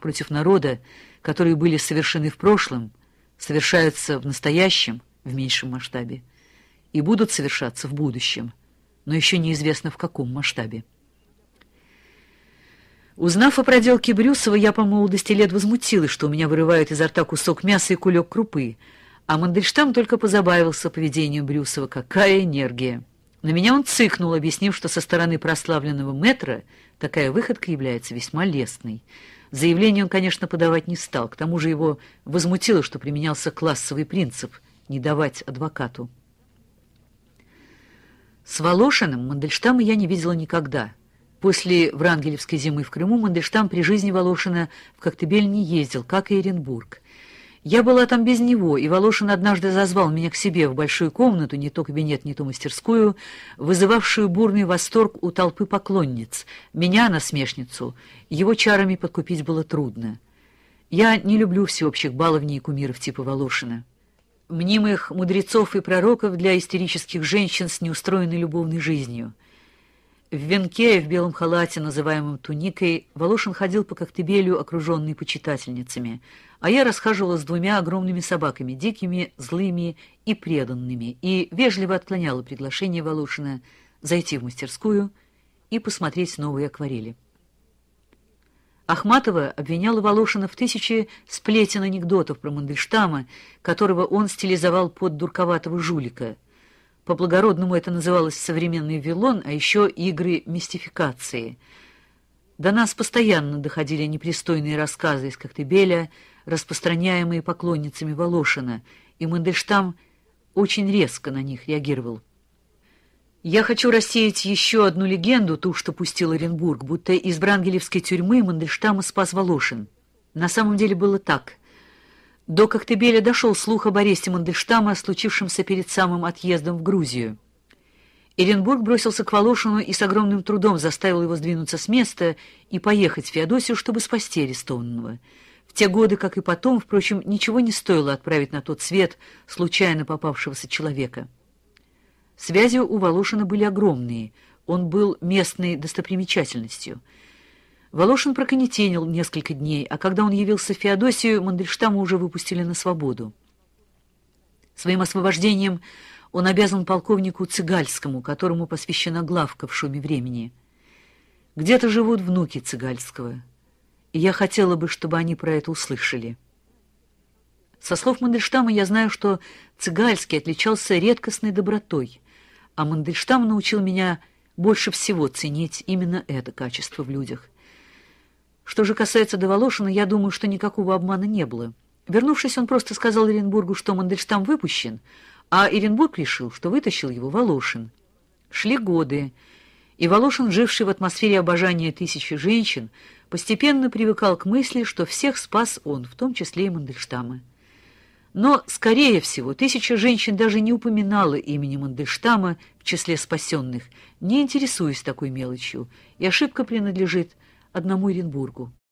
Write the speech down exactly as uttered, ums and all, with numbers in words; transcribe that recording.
против народа, которые были совершены в прошлом, совершаются в настоящем, в меньшем масштабе, и будут совершаться в будущем, но еще неизвестно в каком масштабе. Узнав о проделке Брюсова, я по молодости лет возмутилась, что у меня вырывают изо рта кусок мяса и кулек крупы, а Мандельштам только позабавился поведением Брюсова. Какая энергия! На меня он цыкнул, объяснив, что со стороны прославленного мэтра такая выходка является весьма лестной. Заявление он, конечно, подавать не стал, к тому же его возмутило, что применялся классовый принцип — не давать адвокату. С Волошиным Мандельштама я не видела никогда. После врангелевской зимы в Крыму Мандельштам при жизни Волошина в Коктебель не ездил, как и Эренбург. Я была там без него, и Волошин однажды зазвал меня к себе в большую комнату, не то кабинет, не то мастерскую, вызывавшую бурный восторг у толпы поклонниц. Меня, насмешницу, его чарами подкупить было трудно. Я не люблю всеобщих баловней и кумиров типа Волошина. Мнимых мудрецов и пророков для истерических женщин с неустроенной любовной жизнью. В венке, в белом халате, называемом туникой, Волошин ходил по Коктебелю, окруженный почитательницами, а я расхаживала с двумя огромными собаками, дикими, злыми и преданными, и вежливо отклоняла приглашение Волошина зайти в мастерскую и посмотреть новые акварели. Ахматова обвиняла Волошина в тысяче сплетен анекдотов про Мандельштама, которого он стилизовал под дурковатого жулика. По-благородному это называлось современный вавилон, а еще игры мистификации. До нас постоянно доходили непристойные рассказы из Коктебеля, распространяемые поклонницами Волошина, и Мандельштам очень резко на них реагировал. Я хочу рассеять еще одну легенду, ту, что пустил Эренбург, будто из врангелевской тюрьмы Мандельштама спас Волошин. На самом деле было так. До Коктебеля дошел слух об аресте Мандельштама, случившемся перед самым отъездом в Грузию. Эренбург бросился к Волошину и с огромным трудом заставил его сдвинуться с места и поехать в Феодосию, чтобы спасти арестованного. В те годы, как и потом, впрочем, ничего не стоило отправить на тот свет случайно попавшегося человека. Связи у Волошина были огромные, он был местной достопримечательностью. Волошин проконетелил несколько дней, а когда он явился в Феодосию, Мандельштама уже выпустили на свободу. Своим освобождением он обязан полковнику Цыгальскому, которому посвящена главка в «Шуме времени». Где-то живут внуки Цыгальского, и я хотела бы, чтобы они про это услышали. Со слов Мандельштама я знаю, что Цыгальский отличался редкостной добротой, а Мандельштам научил меня больше всего ценить именно это качество в людях. Что же касается до Волошина, я думаю, что никакого обмана не было. Вернувшись, он просто сказал Эренбургу, что Мандельштам выпущен, а Эренбург решил, что вытащил его Волошин. Шли годы, и Волошин, живший в атмосфере обожания тысячи женщин, постепенно привыкал к мысли, что всех спас он, в том числе и Мандельштама. Но, скорее всего, тысяча женщин даже не упоминала имени Мандельштама в числе спасенных, не интересуясь такой мелочью, и ошибка принадлежит одному Эренбургу.